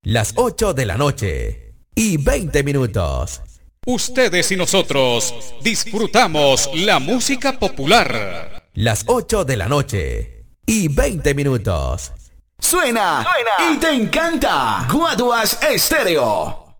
Las 8 de la noche y 20 minutos. Ustedes y nosotros disfrutamos la música popular. Las 8 de la noche y 20 minutos. Suena y te encanta. Guaduas Estéreo.